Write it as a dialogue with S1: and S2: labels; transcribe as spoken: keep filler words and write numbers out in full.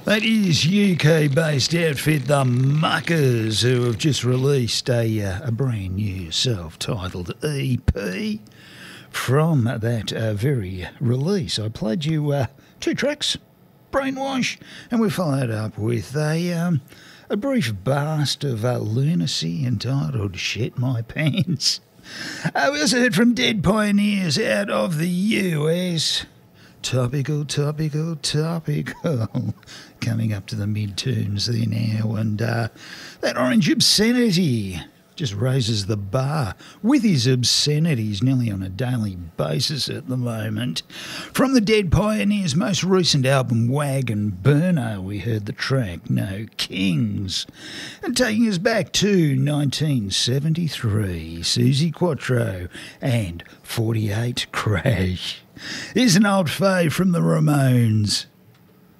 S1: That is U K-based outfit The Muckers, who have just released a, uh, a brand new self-titled E P. From that uh, very release, I played you uh, two tracks, Brainwash, and we followed up with a um, a brief burst of uh, lunacy entitled Shit My Pants. Uh, we also heard from Dead Pioneers out of the U S. Topical, topical, topical. Coming up to the midterms there now, and uh, that Orange Obscenity just raises the bar with his obscenities nearly on a daily basis at the moment. From the Dead Pioneers' most recent album, Wagon Burner, we heard the track No Kings. And taking us back to nineteen seventy-three, Suzi Quatro and forty-eight Crash. Here's an old fave from the Ramones.